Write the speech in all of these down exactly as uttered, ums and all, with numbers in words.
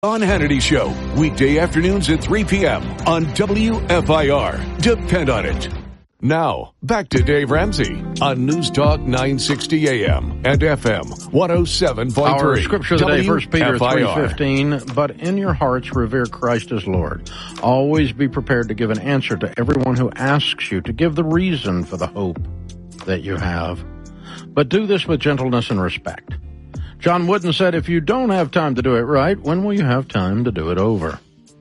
Sean Hannity Show, weekday afternoons at three p.m. on W F I R. Depend on it. Now, back to Dave Ramsey on News Talk nine sixty A M and F M one oh seven point three. Our scripture of the day, First Peter three fifteen, but in your hearts revere Christ as Lord. Always be prepared to give an answer to everyone who asks you, to give the reason for the hope that you have. But do this with gentleness and respect. John Wooden said, if you don't have time to do it right, when will you have time to do it over?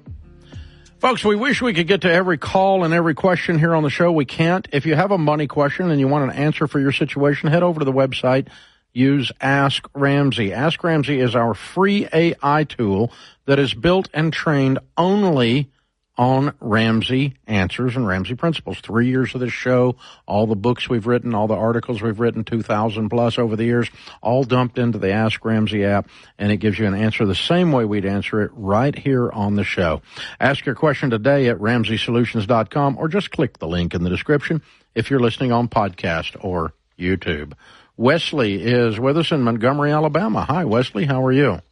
Folks, we wish we could get to every call and every question here on the show. We can't. If you have a money question and you want an answer for your situation, head over to the website. Use Ask Ramsey. Ask Ramsey is our free A I tool that is built and trained only on Ramsey answers and Ramsey principles. Three years of this show, all the books we've written, all the articles we've written, two thousand plus over the years, all dumped into the Ask Ramsey app, and it gives you an answer the same way we'd answer it right here on the show. Ask your question today at ramsey solutions dot com, or just click the link in the description if you're listening on podcast or YouTube. Wesley is with us in Montgomery, Alabama. Hi, Wesley. How are you?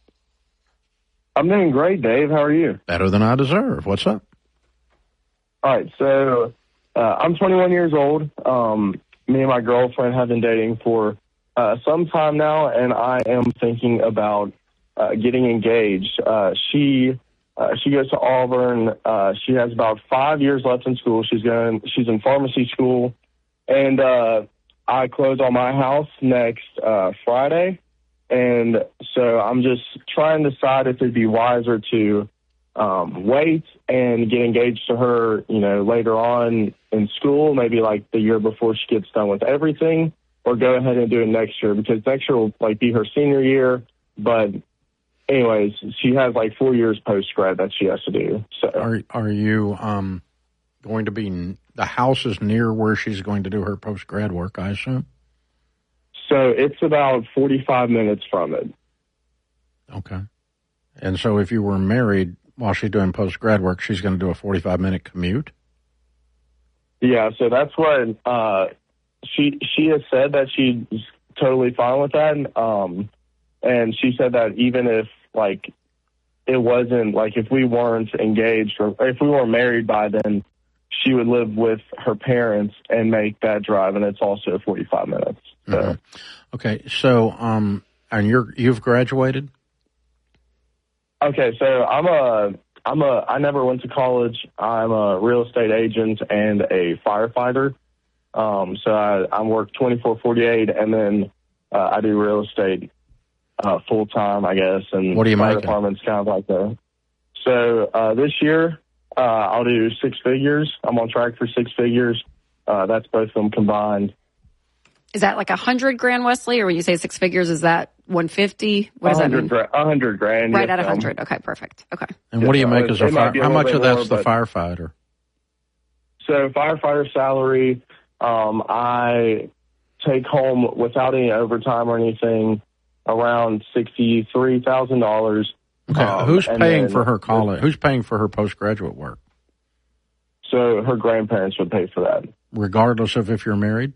I'm doing great, Dave. How are you? Better than I deserve. What's up? All right, so uh, I'm twenty-one years old. Um, me and my girlfriend have been dating for uh, some time now, and I am thinking about uh, getting engaged. Uh, she uh, she goes to Auburn. Uh, she has about five years left in school. She's going. She's in pharmacy school, and uh, I close on my house next uh, Friday, and so I'm just trying to decide if it'd be wiser to Um, wait and get engaged to her, you know, later on in school, maybe like the year before she gets done with everything, or go ahead and do it next year, because next year will like be her senior year. But anyways, she has like four years post grad that she has to do. So are are you um going to be, the house is near where she's going to do her post grad work, I assume? So it's about forty-five minutes from it. Okay. And so if you were married while she's doing post-grad work, she's going to do a forty-five minute commute? Yeah, so that's what uh, she she has said, that she's totally fine with that. Um, and she said that even if, like, it wasn't, like, if we weren't engaged or if we weren't married by then, she would live with her parents and make that drive, and it's also forty-five minutes. So. Mm-hmm. Okay, so, um, and you're, you've graduated? Okay, so I'm a, I'm a, I never went to college. I'm a real estate agent and a firefighter. Um, so I, I work twenty-four forty-eight, and then uh, I do real estate uh, full time, I guess. And what do you fire make? Department's kind of like the. So uh, this year uh, I'll do six figures. I'm on track for six figures. Uh, that's both of them combined. Is that like a hundred grand, Wesley, or when you say six figures, is that one fifty? What does that mean? A hundred grand. Right yes, at a hundred. Okay, perfect. Okay. And what do you make as a fire? How much of that's the firefighter? So firefighter salary, um, I take home without any overtime or anything around sixty-three thousand dollars. Okay. Um, Who's paying for her college? Who's paying for her postgraduate work? So her grandparents would pay for that, regardless of if you're married.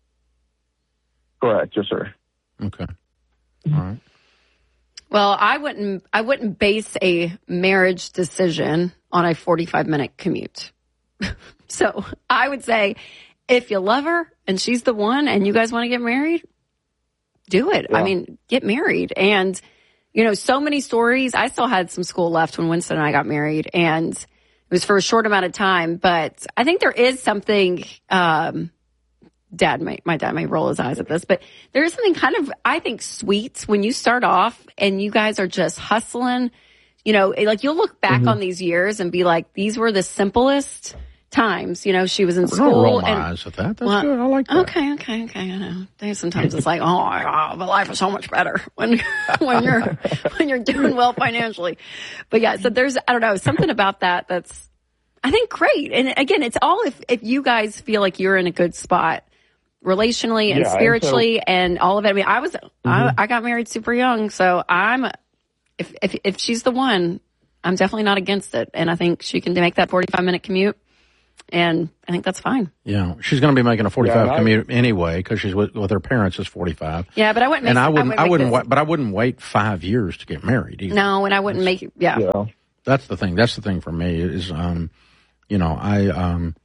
Correct. Yes, sir. Okay. All right. Well, I wouldn't I wouldn't base a marriage decision on a forty-five minute commute. So I would say if you love her and she's the one and you guys want to get married, do it. Yeah. I mean, get married. And, you know, so many stories. I still had some school left when Winston and I got married, and it was for a short amount of time. But I think there is something um Dad may, my dad may roll his eyes at this, but there is something kind of, I think, sweet when you start off and you guys are just hustling. You know, like you'll look back mm-hmm. on these years and be like, these were the simplest times. You know, she was in school. Don't roll my and, eyes at that. That's well, good. I like that. Okay, okay, okay. I know. There's sometimes it's like, oh my God, the life is so much better when when you're when you're doing well financially. But yeah, so there's, I don't know, something about that that's, I think, great. And again, it's all if if you guys feel like you're in a good spot relationally and yeah, spiritually and, so, and all of it. I mean, I was, mm-hmm. I, I got married super young, so I'm, if, if, if she's the one, I'm definitely not against it. And I think she can make that forty-five minute commute And I think that's fine. Yeah, she's going to be making a forty-five yeah, commute anyway because she's with, with her parents is forty-five. Yeah, but I wouldn't. Make, and I wouldn't. I wouldn't. I wouldn't this, but I wouldn't wait five years to get married either. No, and I wouldn't that's, make. Yeah. yeah, that's the thing. That's the thing for me is, um, you know, I, um,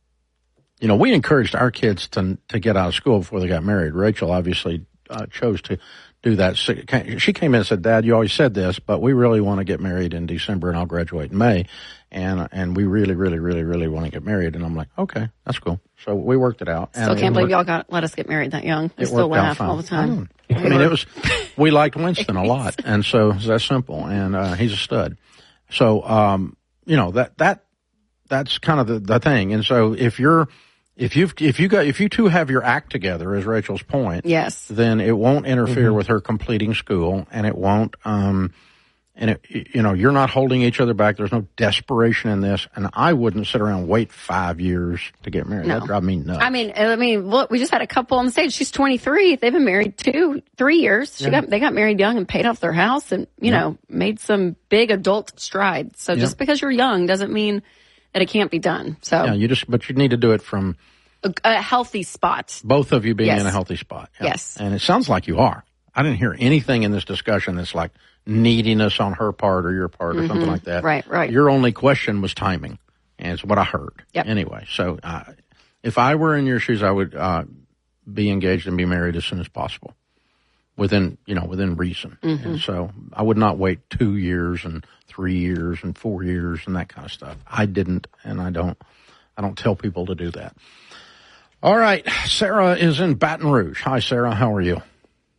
you know, we encouraged our kids to to get out of school before they got married. Rachel obviously uh, chose to do that. She came in and said, "Dad, you always said this, but we really want to get married in December, and I'll graduate in May." And and we really, really, really, really want to get married. And I'm like, okay, that's cool. So we worked it out. Still and can't believe y'all got let us get married that young. We still laugh all the time. I, I mean, it was, we liked Winston a lot. And so it's that simple. And uh, he's a stud. So, um, you know, that, that, that's kind of the, the thing. And so if you're, if you've, if you got, if you two have your act together, as Rachel's point, yes, then it won't interfere mm-hmm. with her completing school, and it won't, um, and it, you know, you're not holding each other back. There's no desperation in this, and I wouldn't sit around and wait five years to get married. No. That'd drive me nuts. I mean, I mean, look, we just had a couple on the stage. She's twenty-three. They've been married two, three years. She yeah. got, they got married young and paid off their house, and you yeah. know, made some big adult strides. So yeah. just because you're young doesn't mean that it can't be done. So yeah, you just, but you need to do it from a, a healthy spot. Both of you being yes. in a healthy spot. Yeah. Yes, and it sounds like you are. I didn't hear anything in this discussion that's like neediness on her part or your part or mm-hmm. something like that. Right, right. Your only question was timing, and it's what I heard. Yep. Anyway, so uh, if I were in your shoes, I would uh, be engaged and be married as soon as possible, within you know within reason. Mm-hmm. And so I would not wait two years and three years and four years and that kind of stuff. I didn't, and I don't. I don't tell people to do that. All right, Sarah is in Baton Rouge. Hi, Sarah. How are you?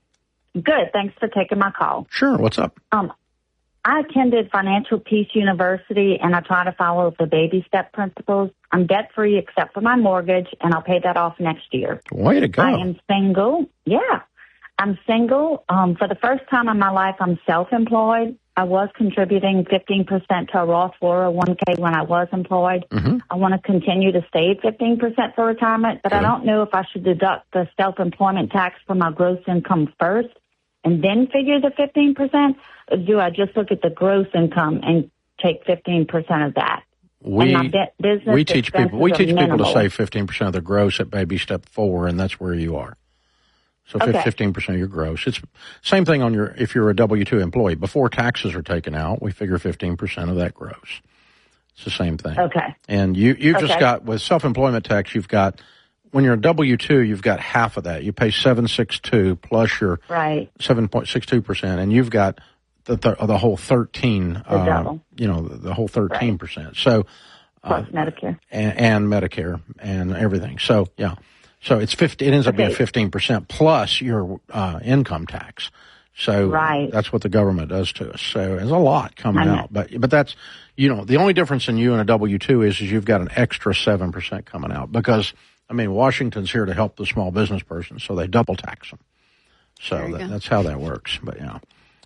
Good. Thanks for taking my call. Sure. What's up? Um, I attended Financial Peace University, and I try to follow the baby step principles. I'm debt-free except for my mortgage, and I'll pay that off next year. Way to go. I am single. Yeah. I'm single. Um, for the first time in my life, I'm self-employed. I was contributing fifteen percent to a Roth four oh one k when I was employed. Mm-hmm. I want to continue to save fifteen percent for retirement, but Good. I don't know if I should deduct the self-employment tax from my gross income first and then figure the fifteen percent, or do I just look at the gross income and take fifteen percent of that? We, and my business we teach people, we teach minimal. people to save fifteen percent of their gross at baby step four, and that's where you are. So okay. fifteen percent of your gross. It's same thing on your, if you're a W two employee. Before taxes are taken out, we figure fifteen percent of that gross. It's the same thing. Okay. And you, you've okay. just got, with self-employment tax, you've got, when you're a W two, you've got half of that. You pay seven sixty-two plus your right. seven point six two percent, and you've got the the, the whole thirteen. The uh, double. You know, the, the whole thirteen percent. Right. So plus uh, Medicare and, and Medicare and everything. So yeah, so it's fifty. It ends up okay. being fifteen percent plus your uh, income tax. So right. that's what the government does to us. So there's a lot coming out, but but that's you know the only difference in you and a W two is is you've got an extra seven percent coming out because. I mean, Washington's here to help the small business person, so they double tax them. So that, that's how that works. But, yeah.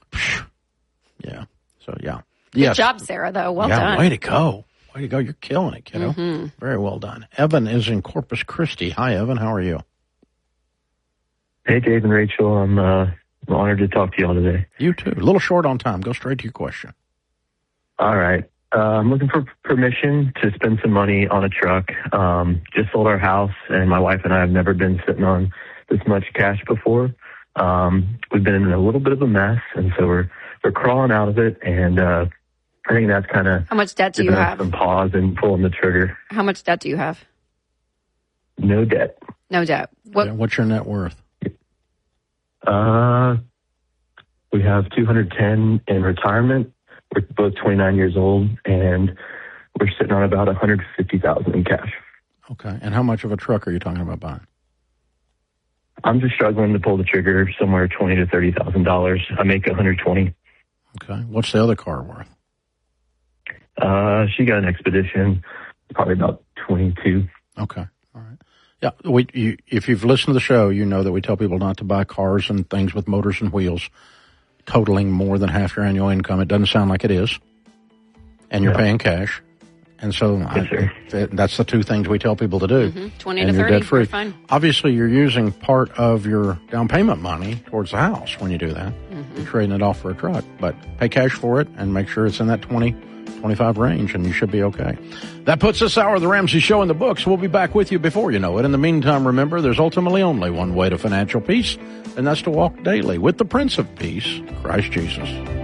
Yeah. So, yeah. Good yes. job, Sarah, though. Well yeah, done. Way to go. Way to go. You're killing it, kiddo. Mm-hmm. Very well done. Evan is in Corpus Christi. Hi, Evan. How are you? Hey, Dave and Rachel. I'm, uh, I'm honored to talk to you all today. You too. A little short on time. Go straight to your question. All right. Uh, I'm looking for permission to spend some money on a truck. Um, just sold our house, and my wife and I have never been sitting on this much cash before. Um, we've been in a little bit of a mess, and so we're we're crawling out of it. And uh, I think that's kind of how much debt do you giving us have? some pause and pulling the trigger. How much debt do you have? No debt. No debt. What? Yeah, what's your net worth? Uh, we have two hundred ten in retirement. We're both twenty-nine years old, and we're sitting on about one hundred fifty thousand dollars in cash. Okay. And how much of a truck are you talking about buying? I'm just struggling to pull the trigger somewhere twenty thousand to thirty thousand dollars. I make one hundred twenty thousand dollars. Okay. What's the other car worth? Uh, she got an Expedition, probably about twenty-two. Okay. All right. Yeah. We, you, if you've listened to the show, you know that we tell people not to buy cars and things with motors and wheels totaling more than half your annual income. It doesn't sound like it is. And you're yeah. paying cash. And so Yes, sir. I, that's the two things we tell people to do. Mm-hmm. twenty and to you're thirty, debt free. you're fine. Obviously, you're using part of your down payment money towards the house when you do that. Mm-hmm. You're trading it off for a truck. But pay cash for it and make sure it's in that twenty, twenty-five range, and you should be okay. That puts this hour of the Ramsey Show in the books. We'll be back with you before you know it. In the meantime, remember, there's ultimately only one way to financial peace, and that's to walk daily with the Prince of Peace, Christ Jesus.